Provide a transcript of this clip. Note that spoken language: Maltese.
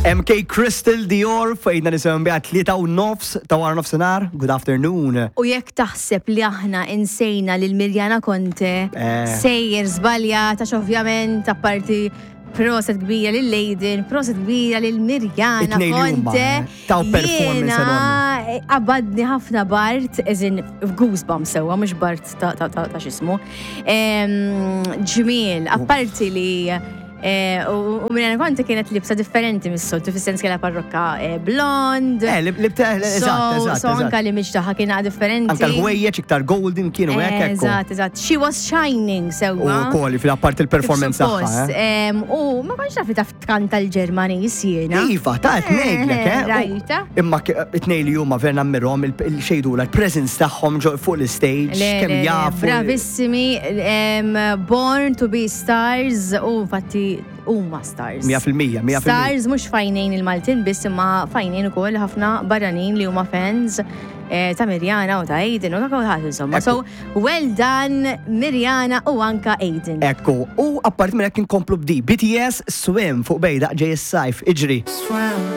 MK Crystal Dior fejna nisimgħu biha 3:09 ta' wara nofsinhar. Good afternoon. U jekk taħseb li aħna insejna lil Mirjana Conte sejjer żbaljatax ovvjament apparti proset kbira lil Leiden, proset kbira lil Mirjana It-tnejn li huma, Conte. taw performance enormi. Abadni ħafna Bart, eżin Goosebumps sewwa, mhux Bart ta' x'ismu. Ġmiel, apparti li u Mirjana Conte kienet libsa differenti mis-soltu, fis-sens kellha parrokka blond. So anka l-image tagħha kien differenti. Anka l-ħwejjeġ iktar golden kienu hekk. Eżatt. She was shining sewwa. U wkoll fil-appart il-performance tagħha. U ma kontx naf taf tkanta l-Ġermaniż jiena. Iva, ta' tnejlek, Rajta. Imma it-tnejn li huma vera nammirhom il-xejdula l-presence tagħhom fuq l-stage, kemm jafu. Bravissimi, born to be stars u infatti huma stars. 100%. Stars mhux fajnejn il-Maltin biss imma fajnejn ukoll ħafna barranin li huma fans ta' Mirjana u ta' Aiden u ta' kulħadd insomma. So, well done Mirjana u anka Aiden. Ekku, u apparti minn hekk inkomplu b'di BTS Swim fuq bejda ġej is-sajf, iġri.